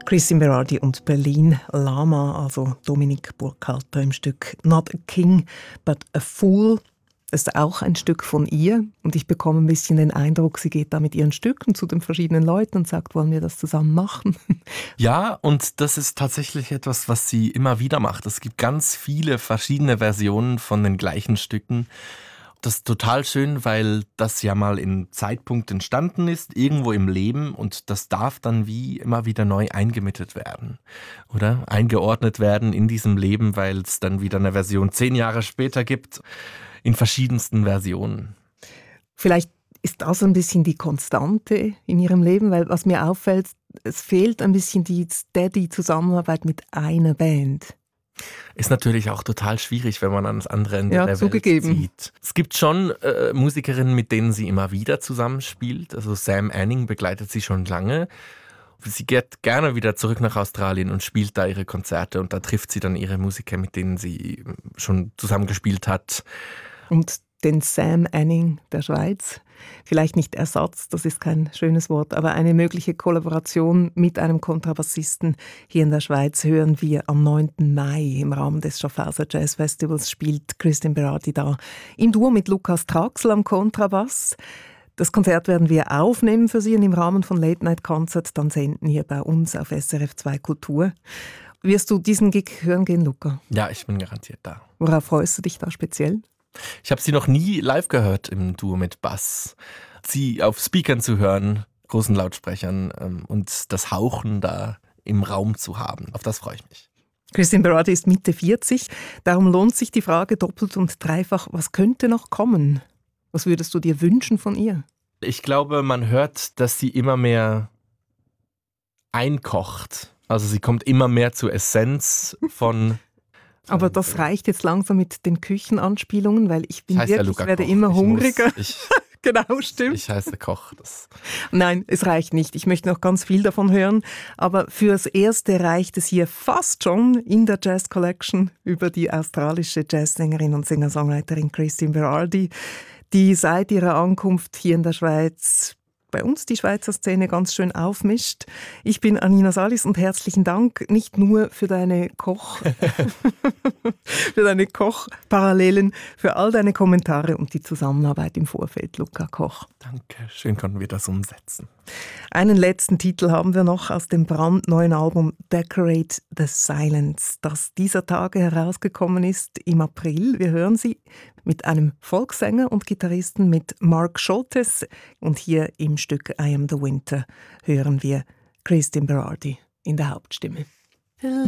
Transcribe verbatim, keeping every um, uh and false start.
Christine Berardi und Berlin Lama, also Dominik Burkhalter im Stück Not a King, but a Fool. Das ist auch ein Stück von ihr und ich bekomme ein bisschen den Eindruck, sie geht da mit ihren Stücken zu den verschiedenen Leuten und sagt, wollen wir das zusammen machen? Ja, und das ist tatsächlich etwas, was sie immer wieder macht. Es gibt ganz viele verschiedene Versionen von den gleichen Stücken. Das ist total schön, weil das ja mal im Zeitpunkt entstanden ist, irgendwo im Leben, und das darf dann wie immer wieder neu eingemittet werden, oder? Eingeordnet werden in diesem Leben, weil es dann wieder eine Version zehn Jahre später gibt, in verschiedensten Versionen. Vielleicht ist das ein bisschen die Konstante in ihrem Leben, weil was mir auffällt, es fehlt ein bisschen die steady Zusammenarbeit mit einer Band. Ist natürlich auch total schwierig, wenn man ans andere Ende ja, der zugegeben. Welt zieht. Es gibt schon äh, Musikerinnen, mit denen sie immer wieder zusammenspielt. Also Sam Anning begleitet sie schon lange. Sie geht gerne wieder zurück nach Australien und spielt da ihre Konzerte. Und da trifft sie dann ihre Musiker, mit denen sie schon zusammengespielt hat. Und den Sam Anning der Schweiz, vielleicht nicht Ersatz, das ist kein schönes Wort, aber eine mögliche Kollaboration mit einem Kontrabassisten hier in der Schweiz hören wir am neunten Mai im Rahmen des Schaffhauser Jazz Festivals, spielt Christine Berardi da im Duo mit Lukas Traxel am Kontrabass. Das Konzert werden wir aufnehmen für Sie und im Rahmen von Late Night Concert dann senden hier bei uns auf S R F zwei Kultur. Wirst du diesen Gig hören gehen, Luca? Ja, ich bin garantiert da. Worauf freust du dich da speziell? Ich habe sie noch nie live gehört im Duo mit Bass. Sie auf Speakern zu hören, großen Lautsprechern ähm, und das Hauchen da im Raum zu haben, auf das freue ich mich. Christine Berardi ist Mitte vierzig, darum lohnt sich die Frage doppelt und dreifach, was könnte noch kommen? Was würdest du dir wünschen von ihr? Ich glaube, man hört, dass sie immer mehr einkocht. Also sie kommt immer mehr zur Essenz von... Aber das reicht jetzt langsam mit den Küchenanspielungen, weil ich bin das heißt wirklich, ja ich werde Koch. immer ich hungriger. Muss, ich, genau, stimmt. Ich heiße Koch. Das. Nein, es reicht nicht. Ich möchte noch ganz viel davon hören. Aber fürs Erste reicht es hier fast schon in der Jazz Collection über die australische Jazzsängerin und Singer-Songwriterin Christine Berardi, die seit ihrer Ankunft hier in der Schweiz bei uns die Schweizer Szene ganz schön aufmischt. Ich bin Anina Salis und herzlichen Dank nicht nur für deine Koch, für deine Kochparallelen, für all deine Kommentare und die Zusammenarbeit im Vorfeld, Luca Koch. Danke, schön konnten wir das umsetzen. Einen letzten Titel haben wir noch aus dem brandneuen Album Decorate the Silence, das dieser Tage herausgekommen ist im April. Wir hören sie mit einem Volkssänger und Gitarristen, mit Mark Scholtes. Und hier im Stück I Am the Winter hören wir Christine Berardi in der Hauptstimme.